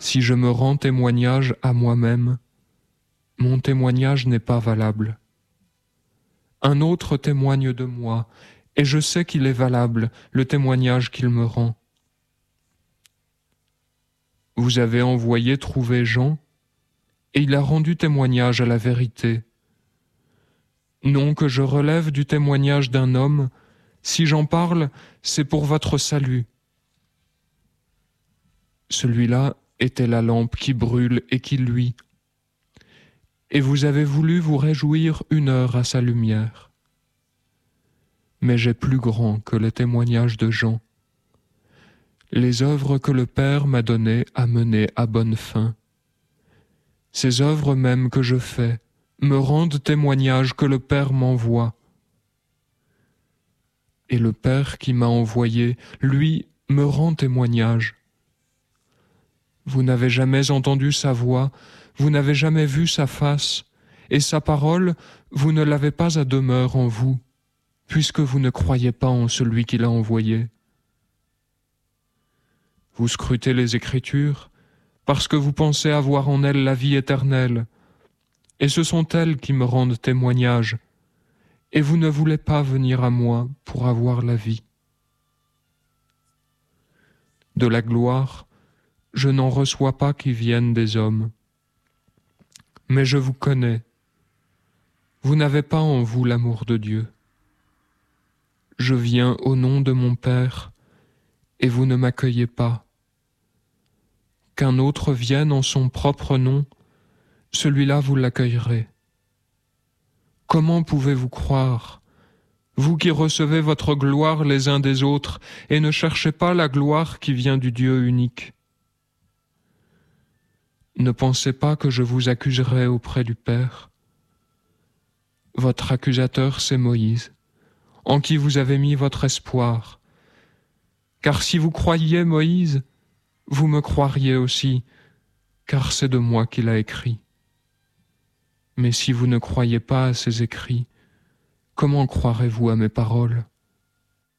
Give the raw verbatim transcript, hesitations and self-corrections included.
Si je me rends témoignage à moi-même, mon témoignage n'est pas valable. Un autre témoigne de moi, et je sais qu'il est valable, le témoignage qu'il me rend. Vous avez envoyé trouver Jean, et il a rendu témoignage à la vérité. Non que je relève du témoignage d'un homme, si j'en parle, c'est pour votre salut. Celui-là était la lampe qui brûle et qui luit. Et vous avez voulu vous réjouir une heure à sa lumière. Mais j'ai plus grand que le témoignage de Jean. Les œuvres que le Père m'a données à mener à bonne fin. Ces œuvres mêmes que je fais me rendent témoignage que le Père m'envoie. Et le Père qui m'a envoyé, lui, me rend témoignage. Vous n'avez jamais entendu sa voix, vous n'avez jamais vu sa face, et sa parole, vous ne l'avez pas à demeure en vous, puisque vous ne croyez pas en celui qui l'a envoyé. Vous scrutez les Écritures, parce que vous pensez avoir en elles la vie éternelle, et ce sont elles qui me rendent témoignage, et vous ne voulez pas venir à moi pour avoir la vie. De la gloire, je n'en reçois pas qui viennent des hommes. Mais je vous connais. Vous n'avez pas en vous l'amour de Dieu. Je viens au nom de mon Père, et vous ne m'accueillez pas. Qu'un autre vienne en son propre nom, celui-là vous l'accueillerez. Comment pouvez-vous croire, vous qui recevez votre gloire les uns des autres, et ne cherchez pas la gloire qui vient du Dieu unique? Ne pensez pas que je vous accuserai auprès du Père. Votre accusateur, c'est Moïse, en qui vous avez mis votre espoir. Car si vous croyiez Moïse, vous me croiriez aussi, car c'est de moi qu'il a écrit. Mais si vous ne croyez pas à ses écrits, comment croirez-vous à mes paroles ?